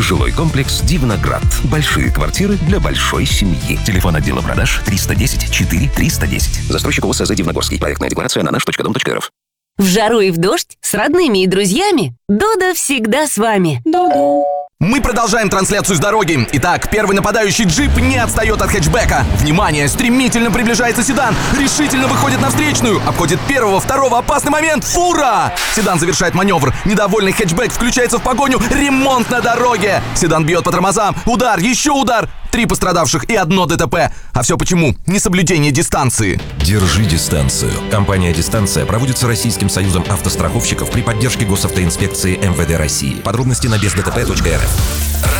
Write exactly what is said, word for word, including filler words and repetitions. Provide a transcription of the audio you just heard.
Жилой комплекс «Дивноград». Большие квартиры для большой семьи. Телефон отдела продаж триста десять четыре триста десять. Застройщик ОСЗ «Дивногорский». Проектная декларация на наш точка дом точка эр эф. В жару и в дождь, с родными и друзьями, Додо всегда с вами. Додо. Мы продолжаем трансляцию с дороги. Итак, первый нападающий джип не отстает от хэтчбека. Внимание, стремительно приближается седан. Решительно выходит на встречную. Обходит первого, второго, опасный момент. Фура! Седан завершает маневр. Недовольный хэтчбек включается в погоню. Ремонт на дороге. Седан бьет по тормозам. Удар, еще удар. Три пострадавших и одно ДТП. А все почему? Несоблюдение дистанции. Держи дистанцию. Компания «Дистанция» проводится Российским союзом автостраховщиков при поддержке госавтоинспекции эм вэ дэ России. Подробности на без дэ тэ пэ точка эр эф.